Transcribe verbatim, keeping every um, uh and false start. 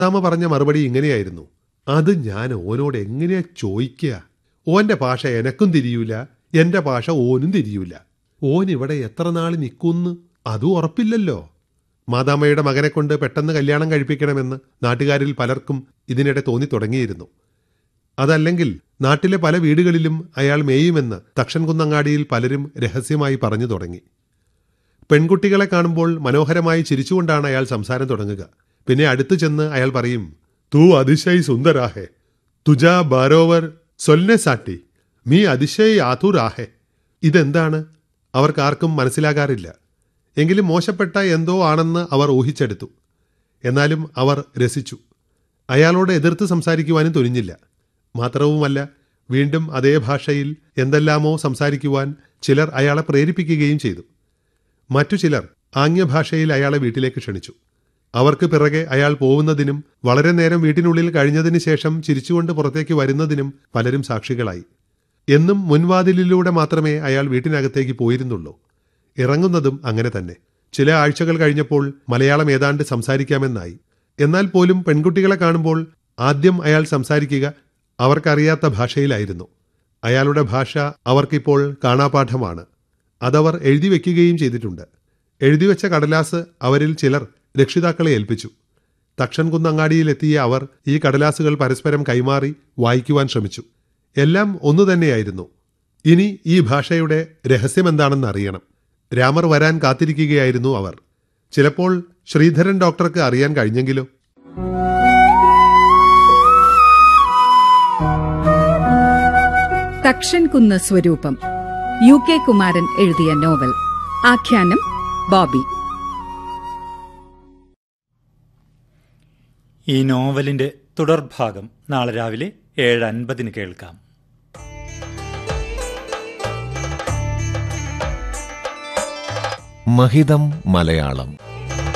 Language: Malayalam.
മദാമ പറഞ്ഞ മറുപടി ഇങ്ങനെയായിരുന്നു: അത് ഞാൻ ഓനോട് എങ്ങനെയാ ചോദിക്കുക? ഓന്റെ ഭാഷ എനക്കും തിരിയൂല, എന്റെ ഭാഷ ഓനും തിരിയൂല. ഓൻ ഇവിടെ എത്ര നാൾ നിൽക്കുന്ന് അതും ഉറപ്പില്ലല്ലോ. മാതാമ്മയുടെ മകനെ കൊണ്ട് പെട്ടെന്ന് കല്യാണം കഴിപ്പിക്കണമെന്ന് നാട്ടുകാരിൽ പലർക്കും ഇതിനിടെ തോന്നി തുടങ്ങിയിരുന്നു. അതല്ലെങ്കിൽ നാട്ടിലെ പല വീടുകളിലും അയാൾ മേയുമെന്ന് തക്ഷൻകുന്നങ്ങാടിയിൽ പലരും രഹസ്യമായി പറഞ്ഞു തുടങ്ങി. പെൺകുട്ടികളെ കാണുമ്പോൾ മനോഹരമായി ചിരിച്ചുകൊണ്ടാണ് അയാൾ സംസാരം തുടങ്ങുക. പിന്നെ അടുത്തു ചെന്ന് അയാൾ പറയും: തൂ അതിശയ് സുന്ദരാഹെ, തുജാ ബാരോവർ സൊല്നെ സാട്ടി, മീ അതിശയ് ആതുരാഹെ. ഇതെന്താണ്? അവർക്കാർക്കും മനസ്സിലാകാറില്ല. എങ്കിലും മോശപ്പെട്ട എന്തോ ആണെന്ന് അവർ ഊഹിച്ചെടുത്തു. എന്നാലും അവർ രസിച്ചു. അയാളോട് എതിർത്ത് സംസാരിക്കുവാനും തുനിഞ്ഞില്ല. മാത്രവുമല്ല, വീണ്ടും അതേ ഭാഷയിൽ എന്തെല്ലാമോ സംസാരിക്കുവാൻ ചിലർ അയാളെ പ്രേരിപ്പിക്കുകയും ചെയ്തു. മറ്റു ചിലർ ആംഗ്യഭാഷയിൽ അയാളെ വീട്ടിലേക്ക് ക്ഷണിച്ചു. അവർക്ക് പിറകെ അയാൾ പോകുന്നതിനും വളരെ നേരം വീട്ടിനുള്ളിൽ കഴിഞ്ഞതിന് ശേഷം ചിരിച്ചുകൊണ്ട് പുറത്തേക്ക് വരുന്നതിനും പലരും സാക്ഷികളായി. എന്നും മുൻവാതിലിലൂടെ മാത്രമേ അയാൾ വീട്ടിനകത്തേക്ക് പോയിരുന്നുള്ളൂ. ഇറങ്ങുന്നതും അങ്ങനെ തന്നെ. ചില ആഴ്ചകൾ കഴിഞ്ഞപ്പോൾ മലയാളം ഏതാണ്ട് സംസാരിക്കാമെന്നായി. എന്നാൽ പോലും പെൺകുട്ടികളെ കാണുമ്പോൾ ആദ്യം അയാൾ സംസാരിക്കുക അവർക്കറിയാത്ത ഭാഷയിലായിരുന്നു. അയാളുടെ ഭാഷ അവർക്കിപ്പോൾ കാണാപാഠമാണ്. അതവർ എഴുതി വയ്ക്കുകയും ചെയ്തിട്ടുണ്ട്. എഴുതിവെച്ച കടലാസ് അവരിൽ ചിലർ രക്ഷിതാക്കളെ ഏൽപ്പിച്ചു. തക്ഷൻകുന്നങ്ങാടിയിലെത്തിയ അവർ ഈ കടലാസുകൾ പരസ്പരം കൈമാറി വായിക്കുവാൻ ശ്രമിച്ചു. എല്ലാം ഒന്നു തന്നെയായിരുന്നു. ഇനി ഈ ഭാഷയുടെ രഹസ്യമെന്താണെന്ന് അറിയണം. രാമർ വരാൻ കാത്തിരിക്കുകയായിരുന്നു അവർ. ചിലപ്പോൾ ശ്രീധരൻ ഡോക്ടർക്ക് അറിയാൻ കഴിഞ്ഞെങ്കിലോ? തക്ഷൻകുന്ന് സ്വരൂപം, യു കെ കുമാരൻ എഴുതിയ നോവൽ. ആഖ്യാനം ബോബി. ഈ നോവലിന്റെ തുടർഭാഗം നാളെ രാവിലെ ഏഴ് അൻപതിന് കേൾക്കാം. മഹിതം മലയാളം.